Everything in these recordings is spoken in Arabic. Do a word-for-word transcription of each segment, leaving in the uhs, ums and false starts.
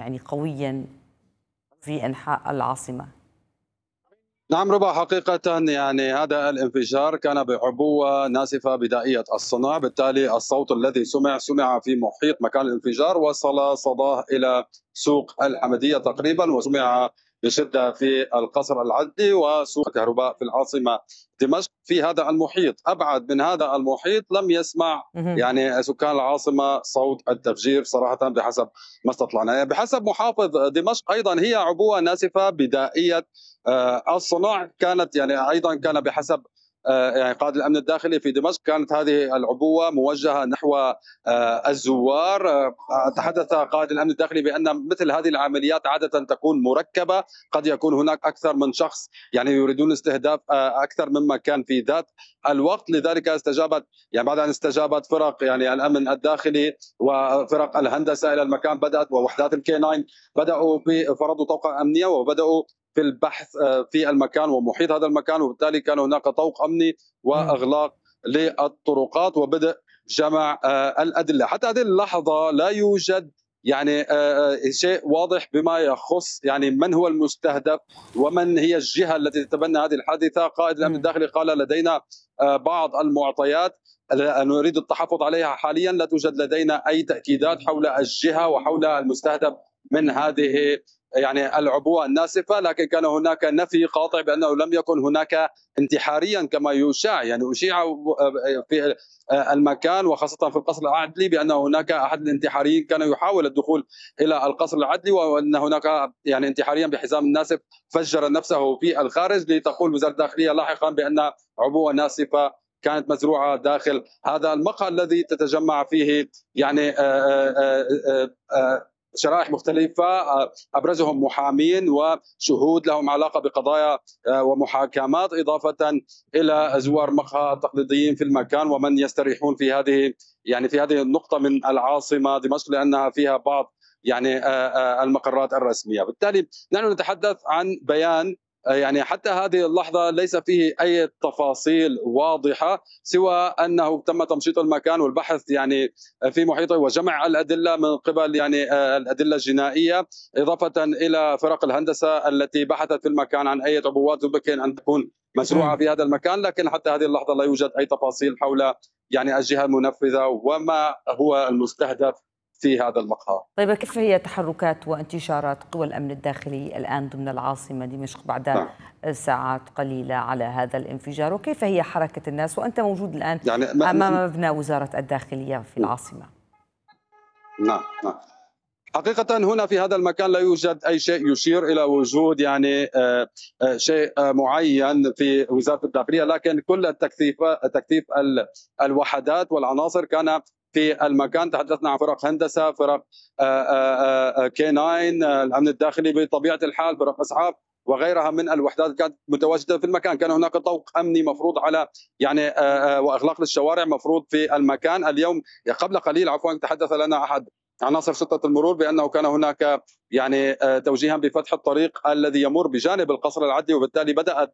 يعني قويا في أنحاء العاصمة؟ نعم ربا، حقيقة يعني هذا الانفجار كان بعبوة ناسفة بدائية الصنع، بالتالي الصوت الذي سمع سمع في محيط مكان الانفجار، وصل صداه إلى سوق الحمدية تقريبا، وسمع بشدة في القصر العدلي وسوق الكهرباء في العاصمة دمشق. في هذا المحيط، أبعد من هذا المحيط لم يسمع مهم. يعني سكان العاصمة صوت التفجير صراحة، بحسب ما استطلعنا. بحسب محافظ دمشق أيضا هي عبوة ناسفة بدائية آه، الصناع، كانت يعني ايضا كان بحسب آه، يعني قائد الامن الداخلي في دمشق، كانت هذه العبوه موجهه نحو آه، الزوار. آه، تحدث قائد الامن الداخلي بان مثل هذه العمليات عاده تكون مركبه، قد يكون هناك اكثر من شخص يعني يريدون استهداف آه، اكثر من مكان في ذات الوقت. لذلك استجابت يعني بعد ان استجابت فرق يعني الامن الداخلي وفرق الهندسه الى المكان، بدات ووحدات الكي تسعة بداوا بفرضوا طوقه امنيه وبداوا في البحث آه، في المكان ومحيط هذا المكان، وبالتالي كان هناك طوق امني مم. واغلاق للطرقات وبدء جمع آه، الادله. حتى هذه اللحظه لا يوجد يعني آه، آه، شيء واضح بما يخص يعني من هو المستهدف ومن هي الجهه التي تتبنى هذه الحادثه. قائد الامن مم. الداخلي قال لدينا آه، بعض المعطيات نريد التحفظ عليها حاليا، لا توجد لدينا اي تاكيدات حول الجهه وحول المستهدف من هذه يعني العبوة الناسفة، لكن كان هناك نفي قاطع بأنه لم يكن هناك انتحاريا كما يشاع. يعني أشيع في المكان وخاصة في القصر العدلي بأن هناك أحد الانتحاريين كان يحاول الدخول إلى القصر العدلي، وأن هناك يعني انتحاريا بحزام الناسف فجر نفسه في الخارج، لتقول وزارة الداخلية لاحقا بأن عبوة ناسفة كانت مزروعة داخل هذا المقهى الذي تتجمع فيه يعني آآ آآ آآ شرائح مختلفة، أبرزهم محامين وشهود لهم علاقة بقضايا ومحاكمات، إضافة إلى زوار مقهى التقليديين في المكان ومن يستريحون في هذه يعني في هذه النقطة من العاصمة دمشق، لأنها فيها بعض يعني المقرات الرسمية. بالتالي نحن نتحدث عن بيان يعني حتى هذه اللحظة ليس فيه أي تفاصيل واضحة، سوى أنه تم تمشيط المكان والبحث يعني في محيطه وجمع الأدلة من قبل يعني الأدلة الجنائية، إضافة إلى فرق الهندسة التي بحثت في المكان عن أي عبوات يمكن أن تكون مزروعة مم. في هذا المكان. لكن حتى هذه اللحظة لا يوجد أي تفاصيل حول يعني الجهة المنفذة وما هو المستهدف في هذا المقهى. طيب، كيف هي تحركات وانتشارات قوى الأمن الداخلي الآن ضمن العاصمة دمشق بعد نعم. ساعات قليلة على هذا الانفجار، وكيف هي حركة الناس وأنت موجود الآن يعني ما ما أمام مبنى وزارة الداخلية في العاصمة؟ نعم نعم حقيقة هنا في هذا المكان لا يوجد أي شيء يشير إلى وجود يعني آه، آه، شيء آه، معين في وزارة الداخلية، لكن كل التكثيف تكثيف الوحدات والعناصر كان في المكان. تحدثنا عن فرق هندسة، فرق كي تسعة، الأمن الداخلي بطبيعة الحال، فرق إسعاف وغيرها من الوحدات كانت متواجده في المكان. كان هناك طوق امني مفروض على يعني واغلاق للشوارع مفروض في المكان. اليوم قبل قليل عفوا تحدث لنا احد عناصر شرطة المرور بأنه كان هناك يعني توجيها بفتح الطريق الذي يمر بجانب القصر العدلي، وبالتالي بدأت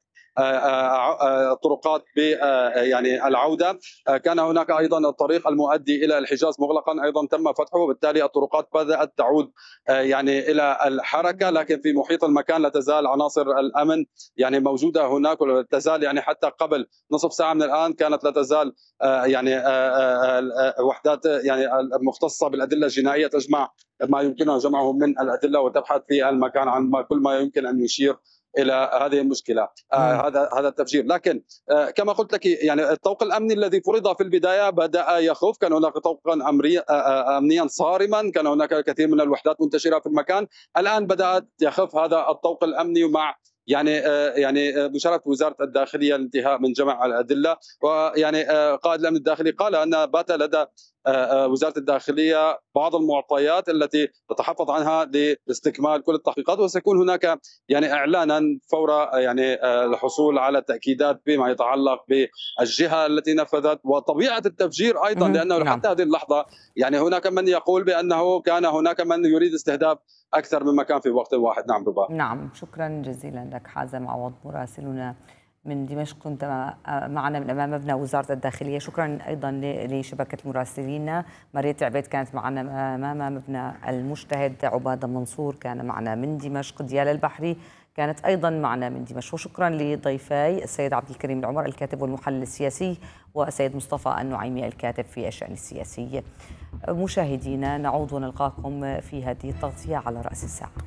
الطرقات ب يعني العودة. كان هناك أيضا الطريق المؤدي إلى الحجاز مغلقا أيضا تم فتحه، وبالتالي الطرقات بدأت تعود يعني إلى الحركة. لكن في محيط المكان لا تزال عناصر الأمن يعني موجودة هناك، ولا تزال يعني حتى قبل نصف ساعة من الآن كانت لا تزال يعني وحدات يعني المختصة بالأدلة الجنائية تجمع ما يمكنها جمعه من الأدلة وتبحث في المكان عن كل ما يمكن أن يشير الى هذه المشكله. آه هذا هذا التفجير. لكن آه كما قلت لك يعني الطوق الامني الذي فرض في البدايه بدا يخف. كان هناك طوقا امنيا آه امنيا صارما، كان هناك الكثير من الوحدات منتشره في المكان. الان بدات يخف هذا الطوق الامني مع يعني آه يعني بشاره وزاره الداخليه الانتهاء من جمع الادله. ويعني آه قائد الامن الداخلي قال ان بات لدى وزارة الداخلية بعض المعطيات التي تتحفظ عنها لاستكمال كل التحقيقات، وسيكون هناك يعني إعلانا فور يعني الحصول على تأكيدات بما يتعلق بالجهة التي نفذت وطبيعة التفجير أيضا، لأنه نعم. حتى هذه اللحظة يعني هناك من يقول بأنه كان هناك من يريد استهداف أكثر من مكان في وقت واحد. نعم ربا. نعم، شكرا جزيلا لك حازم عوض مراسلنا من دمشق كنت معنا من أمام مبنى وزارة الداخلية. شكرا أيضا لشبكة مراسلين. مريت عبيد كانت معنا أمام مبنى المجتهد. عبادة منصور كان معنا من دمشق. ديال البحري كانت أيضا معنا من دمشق. وشكرا لضيفي السيد عبد الكريم العمر الكاتب والمحلل السياسي، والسيد مصطفى النعيمي الكاتب في الشأن السياسي. مشاهدينا، نعود ونلقاكم في هذه التغطية على رأس الساعة.